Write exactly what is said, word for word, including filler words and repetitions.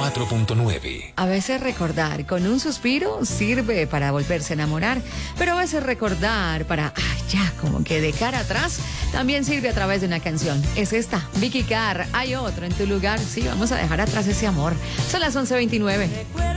cuatro punto nueve. A veces recordar con un suspiro sirve para volverse a enamorar, pero a veces recordar para, ay, ya, como que de cara atrás, también sirve a través de una canción. Es esta, Vicky Carr, Hay Otro en Tu Lugar. Sí, vamos a dejar atrás ese amor. Son las once veintinueve.